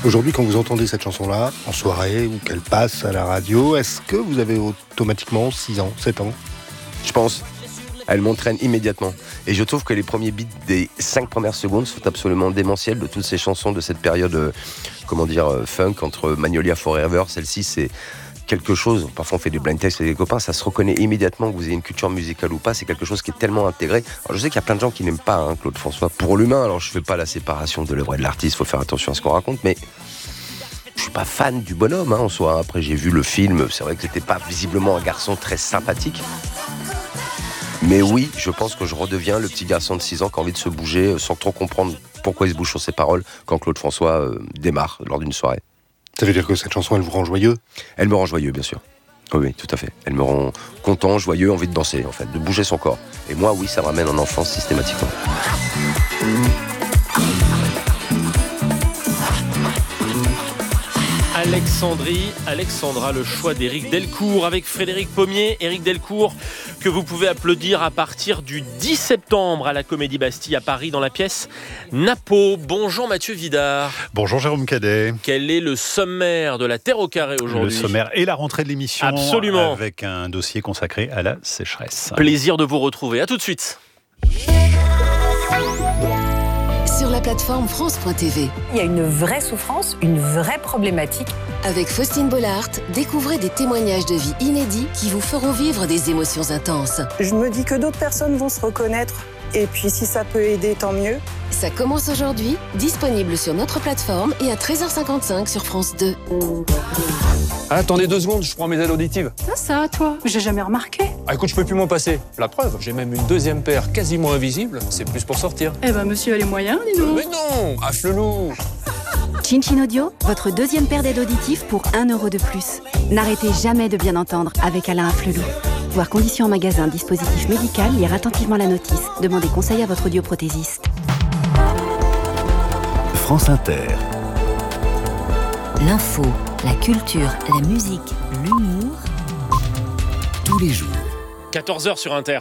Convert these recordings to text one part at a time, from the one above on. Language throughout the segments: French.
Aujourd'hui, quand vous entendez cette chanson-là, en soirée ou qu'elle passe à la radio, est-ce que vous avez automatiquement 6 ans, 7 ans ? Je pense. Elle m'entraîne immédiatement. Et je trouve que les premiers beats des 5 premières secondes sont absolument démentiels de toutes ces chansons de cette période, funk, entre Magnolia Forever. Celle-ci, c'est quelque chose, parfois on fait du blind test avec des copains, ça se reconnaît immédiatement que vous ayez une culture musicale ou pas, c'est quelque chose qui est tellement intégré. Alors je sais qu'il y a plein de gens qui n'aiment pas Claude François pour l'humain, alors je fais pas la séparation de l'œuvre et de l'artiste, faut faire attention à ce qu'on raconte, mais je suis pas fan du bonhomme en soi. Après j'ai vu le film, c'est vrai que c'était pas visiblement un garçon très sympathique. Mais oui, je pense que je redeviens le petit garçon de 6 ans qui a envie de se bouger sans trop comprendre pourquoi il se bouge sur ses paroles quand Claude François démarre lors d'une soirée. Ça veut dire que cette chanson, elle vous rend joyeux ? Elle me rend joyeux, bien sûr. Oui, tout à fait. Elle me rend content, joyeux, envie de danser, en fait, de bouger son corps. Et moi, oui, ça me ramène en enfance systématiquement. Alexandra, le choix d'Éric Delcourt avec Frédéric Pommier. Éric Delcourt, que vous pouvez applaudir à partir du 10 septembre à la Comédie Bastille à Paris dans la pièce Napo. Bonjour Mathieu Vidard. Bonjour Jérôme Cadet. Quel est le sommaire de la Terre au carré aujourd'hui ? Le sommaire et la rentrée de l'émission. Absolument. Avec un dossier consacré à la sécheresse. Plaisir de vous retrouver. À tout de suite. Sur la plateforme France.tv. Il y a une vraie souffrance, une vraie problématique. Avec Faustine Bollard, découvrez des témoignages de vie inédits qui vous feront vivre des émotions intenses. Je me dis que d'autres personnes vont se reconnaître. Et puis si ça peut aider, tant mieux. Ça commence aujourd'hui, disponible sur notre plateforme et à 13h55 sur France 2. Attendez 2 secondes, je prends mes aides auditives. Ça, toi, j'ai jamais remarqué. Ah écoute, je peux plus m'en passer. La preuve, j'ai même une deuxième paire quasiment invisible. C'est plus pour sortir. Eh ben, monsieur a les moyens, dis donc. Mais non, affle-loup. Chin Chin Audio, votre deuxième paire d'aides auditives pour 1 € de plus. N'arrêtez jamais de bien entendre avec Alain Afflelou. Voir conditions en magasin, dispositif médical, lire attentivement la notice. Demandez conseil à votre audioprothésiste. France Inter. L'info, la culture, la musique, l'humour. Tous les jours. 14h sur Inter.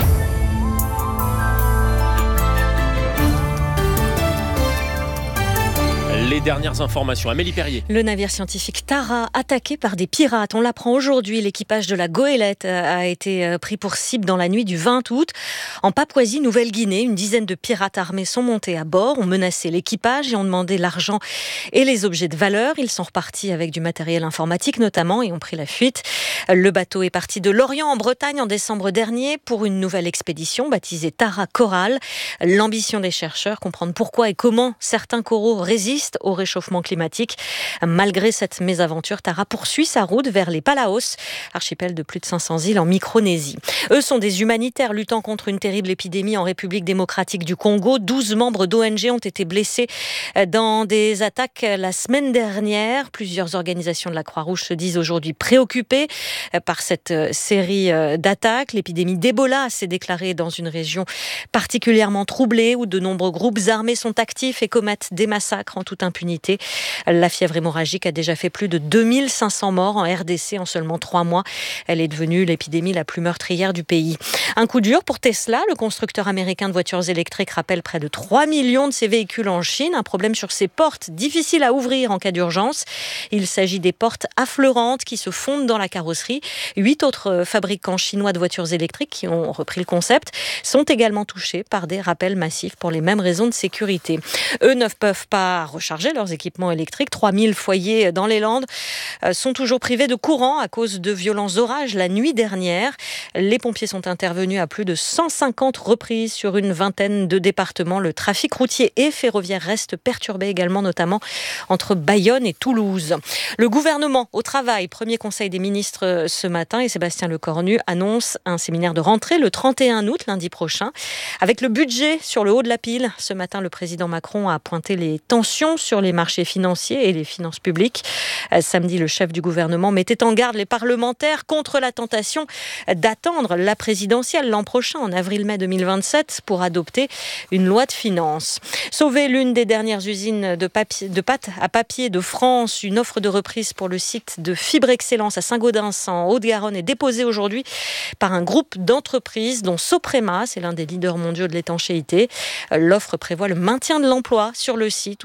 Les dernières informations. Amélie Perrier. Le navire scientifique Tara, attaqué par des pirates. On l'apprend aujourd'hui. L'équipage de la Goélette a été pris pour cible dans la nuit du 20 août. En Papouasie-Nouvelle-Guinée, une dizaine de pirates armés sont montés à bord, ont menacé l'équipage et ont demandé l'argent et les objets de valeur. Ils sont repartis avec du matériel informatique notamment et ont pris la fuite. Le bateau est parti de Lorient en Bretagne en décembre dernier pour une nouvelle expédition baptisée Tara Coral. L'ambition des chercheurs, comprendre pourquoi et comment certains coraux résistent au réchauffement climatique. Malgré cette mésaventure, Tara poursuit sa route vers les Palaos, archipel de plus de 500 îles en Micronésie. Eux sont des humanitaires luttant contre une terrible épidémie en République démocratique du Congo. 12 membres d'ONG ont été blessés dans des attaques la semaine dernière. Plusieurs organisations de la Croix-Rouge se disent aujourd'hui préoccupées par cette série d'attaques. L'épidémie d'Ebola s'est déclarée dans une région particulièrement troublée où de nombreux groupes armés sont actifs et commettent des massacres en toute impunité. La fièvre hémorragique a déjà fait plus de 2500 morts en RDC en seulement 3 mois. Elle est devenue l'épidémie la plus meurtrière du pays. Un coup dur pour Tesla. Le constructeur américain de voitures électriques rappelle près de 3 millions de ses véhicules en Chine. Un problème sur ses portes, difficile à ouvrir en cas d'urgence. Il s'agit des portes affleurantes qui se fondent dans la carrosserie. 8 autres fabricants chinois de voitures électriques qui ont repris le concept sont également touchés par des rappels massifs pour les mêmes raisons de sécurité. Eux ne peuvent pas recharger leurs équipements électriques. 3000 foyers dans les Landes sont toujours privés de courant à cause de violents orages la nuit dernière. Les pompiers sont intervenus à plus de 150 reprises sur une vingtaine de départements. Le trafic routier et ferroviaire reste perturbé également, notamment entre Bayonne et Toulouse. Le gouvernement au travail, premier conseil des ministres ce matin, et Sébastien Lecornu annonce un séminaire de rentrée le 31 août, lundi prochain, avec le budget sur le haut de la pile. Ce matin, le président Macron a pointé les tensions sur les marchés financiers et les finances publiques. Samedi, le chef du gouvernement mettait en garde les parlementaires contre la tentation d'attendre la présidentielle l'an prochain, en avril-mai 2027, pour adopter une loi de finances. Sauver l'une des dernières usines de pâte à papier de France, une offre de reprise pour le site de Fibre Excellence à Saint-Gaudens en Haute-Garonne est déposée aujourd'hui par un groupe d'entreprises dont Soprema, c'est l'un des leaders mondiaux de l'étanchéité. L'offre prévoit le maintien de l'emploi sur le site où travaillent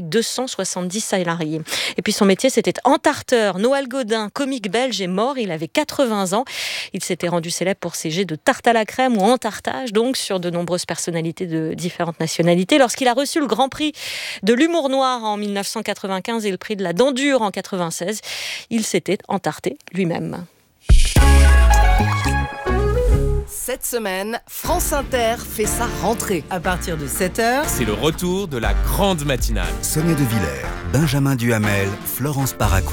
270 salariés. Et puis son métier, c'était entarteur. Noël Godin, comique belge, est mort. Il avait 80 ans. Il s'était rendu célèbre pour ses jets de tarte à la crème ou entartage, donc sur de nombreuses personnalités de différentes nationalités. Lorsqu'il a reçu le Grand Prix de l'humour noir en 1995 et le prix de la dent dure en 96, il s'était entarté lui-même. Cette semaine, France Inter fait sa rentrée. À partir de 7h, c'est le retour de la grande matinale. Sonia De Villers, Benjamin Duhamel, Florence Paraco.